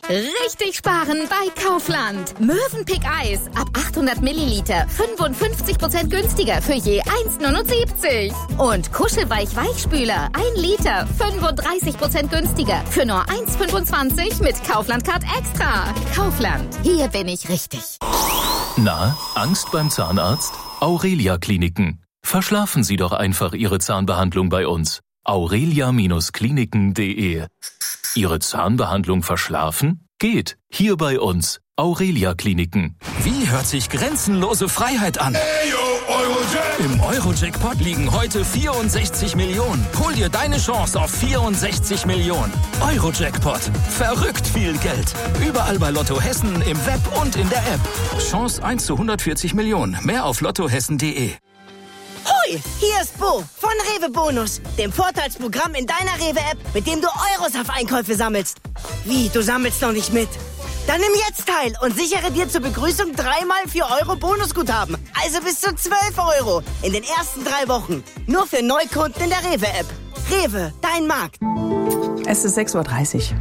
Richtig sparen bei Kaufland. Mövenpick Eis ab 800 Milliliter 55% günstiger für je 1,79. Und Kuschelweich Weichspüler 1 Liter 35% günstiger für nur 1,25 mit Kaufland Card Extra. Kaufland, hier bin ich richtig. Na, Angst beim Zahnarzt? Aurelia Kliniken. Verschlafen Sie doch einfach Ihre Zahnbehandlung bei uns. aurelia-kliniken.de. Ihre Zahnbehandlung verschlafen? Geht. Hier bei uns. Aurelia Kliniken. Wie hört sich grenzenlose Freiheit an? Im Euro-Jackpot liegen heute 64 Millionen. Hol dir deine Chance auf 64 Millionen. Euro-Jackpot. Verrückt viel Geld. Überall bei Lotto Hessen, im Web und in der App. Chance 1 zu 140 Millionen. Mehr auf lottohessen.de. Hoi, hier ist Bo von Rewe Bonus, dem Vorteilsprogramm in deiner Rewe-App, mit dem du Euros auf Einkäufe sammelst. Wie, du sammelst noch nicht mit? Dann nimm jetzt teil und sichere dir zur Begrüßung 3x 4 Euro Bonusguthaben. Also bis zu 12 Euro in den ersten 3 Wochen. Nur für Neukunden in der Rewe-App. Rewe, dein Markt. Es ist 6:30 Uhr.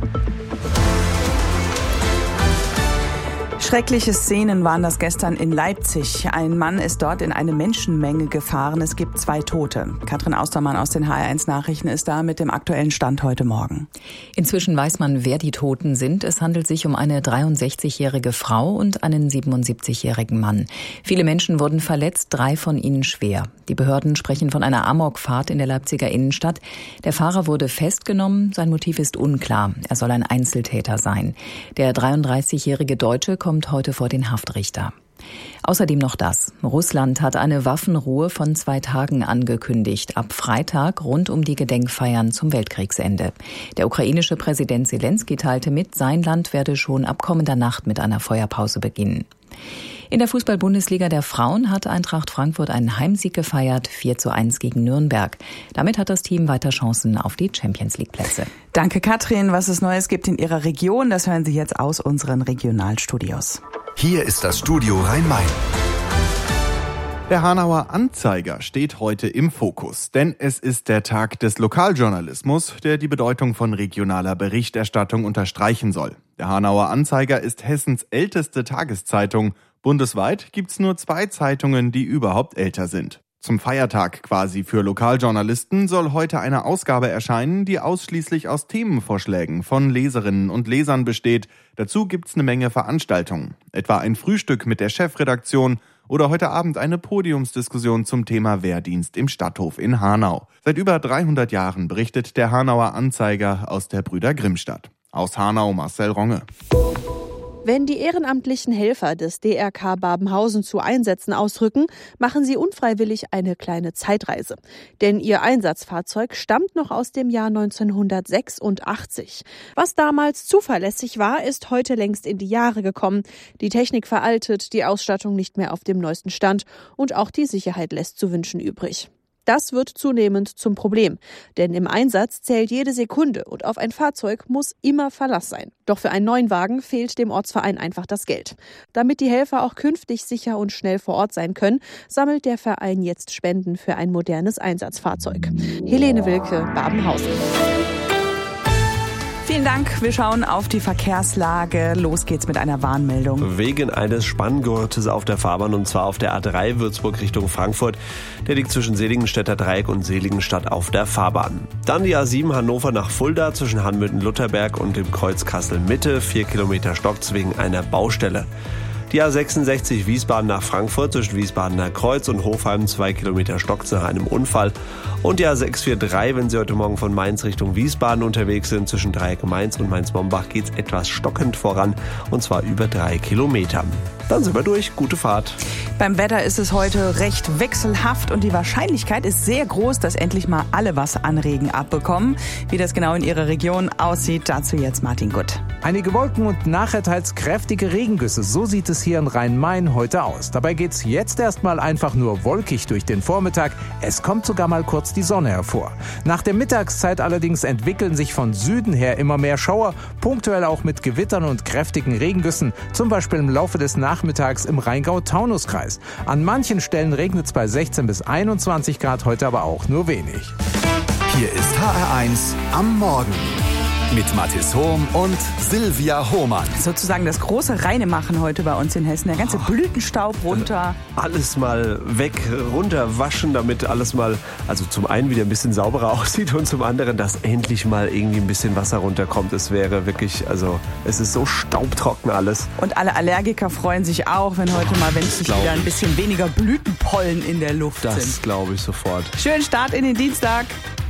Schreckliche Szenen waren das gestern in Leipzig. Ein Mann ist dort in eine Menschenmenge gefahren. Es gibt 2 Tote. Katrin Austermann aus den HR1 Nachrichten ist da mit dem aktuellen Stand heute Morgen. Inzwischen weiß man, wer die Toten sind. Es handelt sich um eine 63-jährige Frau und einen 77-jährigen Mann. Viele Menschen wurden verletzt, 3 von ihnen schwer. Die Behörden sprechen von einer Amokfahrt in der Leipziger Innenstadt. Der Fahrer wurde festgenommen. Sein Motiv ist unklar. Er soll ein Einzeltäter sein. Der 33-jährige Deutsche kommt heute vor den Haftrichter. Außerdem noch das. Russland hat eine Waffenruhe von 2 Tagen angekündigt, ab Freitag rund um die Gedenkfeiern zum Weltkriegsende. Der ukrainische Präsident Selenskyj teilte mit, sein Land werde schon ab kommender Nacht mit einer Feuerpause beginnen. In der Fußball-Bundesliga der Frauen hat Eintracht Frankfurt einen Heimsieg gefeiert, 4:1 gegen Nürnberg. Damit hat das Team weiter Chancen auf die Champions-League-Plätze. Danke, Katrin. Was es Neues gibt in Ihrer Region, das hören Sie jetzt aus unseren Regionalstudios. Hier ist das Studio Rhein-Main. Der Hanauer Anzeiger steht heute im Fokus, denn es ist der Tag des Lokaljournalismus, der die Bedeutung von regionaler Berichterstattung unterstreichen soll. Der Hanauer Anzeiger ist Hessens älteste Tageszeitung. Bundesweit gibt's nur 2 Zeitungen, die überhaupt älter sind. Zum Feiertag quasi für Lokaljournalisten soll heute eine Ausgabe erscheinen, die ausschließlich aus Themenvorschlägen von Leserinnen und Lesern besteht. Dazu gibt's eine Menge Veranstaltungen, etwa ein Frühstück mit der Chefredaktion oder heute Abend eine Podiumsdiskussion zum Thema Wehrdienst im Stadthof in Hanau. Seit über 300 Jahren berichtet der Hanauer Anzeiger aus der Brüder Grimm-Stadt. Aus Hanau Marcel Ronge. Wenn die ehrenamtlichen Helfer des DRK Babenhausen zu Einsätzen ausrücken, machen sie unfreiwillig eine kleine Zeitreise. Denn ihr Einsatzfahrzeug stammt noch aus dem Jahr 1986. Was damals zuverlässig war, ist heute längst in die Jahre gekommen. Die Technik veraltet, die Ausstattung nicht mehr auf dem neuesten Stand und auch die Sicherheit lässt zu wünschen übrig. Das wird zunehmend zum Problem, denn im Einsatz zählt jede Sekunde und auf ein Fahrzeug muss immer Verlass sein. Doch für einen neuen Wagen fehlt dem Ortsverein einfach das Geld. Damit die Helfer auch künftig sicher und schnell vor Ort sein können, sammelt der Verein jetzt Spenden für ein modernes Einsatzfahrzeug. Helene Wilke, Babenhausen. Vielen Dank. Wir schauen auf die Verkehrslage. Los geht's mit einer Warnmeldung. Wegen eines Spanngurtes auf der Fahrbahn, und zwar auf der A3 Würzburg Richtung Frankfurt. Der liegt zwischen Seligenstädter Dreieck und Seligenstadt auf der Fahrbahn. Dann die A7 Hannover nach Fulda zwischen Hanmüthen-Lutherberg und dem Kreuz Kassel-Mitte. 4 Kilometer stockt's wegen einer Baustelle. Die A66 Wiesbaden nach Frankfurt zwischen Wiesbadener Kreuz und Hofheim 2 Kilometer stockt's nach einem Unfall. Und die A643, wenn Sie heute Morgen von Mainz Richtung Wiesbaden unterwegs sind, zwischen Dreieck Mainz und Mainz-Mombach geht's etwas stockend voran, und zwar über 3 Kilometer. Dann sind wir durch. Gute Fahrt. Beim Wetter ist es heute recht wechselhaft und die Wahrscheinlichkeit ist sehr groß, dass endlich mal alle was an Regen abbekommen. Wie das genau in Ihrer Region aussieht, dazu jetzt Martin Gutt. Einige Wolken und nachher teils kräftige Regengüsse. So sieht es hier in Rhein-Main heute aus. Dabei geht's jetzt erstmal einfach nur wolkig durch den Vormittag. Es kommt sogar mal kurz die Sonne hervor. Nach der Mittagszeit allerdings entwickeln sich von Süden her immer mehr Schauer, punktuell auch mit Gewittern und kräftigen Regengüssen, zum Beispiel im Laufe des Nachmittags im Rheingau-Taunus-Kreis. An manchen Stellen regnet es bei 16 bis 21 Grad, heute aber auch nur wenig. Hier ist HR1 am Morgen. Mit Mathis Hohm und Silvia Hohmann. Sozusagen das große Reinemachen heute bei uns in Hessen. Der ganze Blütenstaub runter. Alles mal weg, runter waschen, damit alles mal, also zum einen wieder ein bisschen sauberer aussieht und zum anderen, dass endlich mal irgendwie ein bisschen Wasser runterkommt. Es wäre wirklich, also es ist so staubtrocken alles. Und alle Allergiker freuen sich auch, wenn heute mal, wenn es wieder ein bisschen weniger Blütenpollen in der Luft sind. Das glaube ich sofort. Schönen Start in den Dienstag.